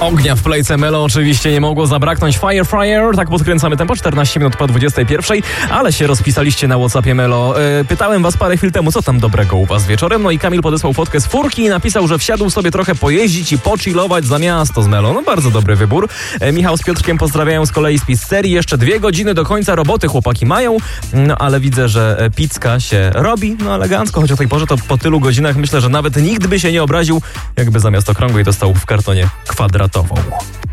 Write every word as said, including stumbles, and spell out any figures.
Ognia w plejce Melo oczywiście nie mogło zabraknąć. Fire, fire, tak podkręcamy tempo, czternaście minut po dwudziestej pierwszej, ale się rozpisaliście na WhatsAppie Melo. Yy, pytałem was parę chwil temu, co tam dobrego u was wieczorem, no i Kamil podesłał fotkę z furki i napisał, że wsiadł sobie trochę pojeździć i pochillować za miasto z Melo. No bardzo dobry wybór. Yy, Michał z Piotrkiem pozdrawiają z kolei z pizzerii. Jeszcze dwie godziny do końca roboty chłopaki mają, no ale widzę, że pizzka się robi, no elegancko, choć o tej porze to po tylu godzinach myślę, że nawet nikt by się nie obraził, jakby zamiast okrągłej dostał w kartonie kwadratową.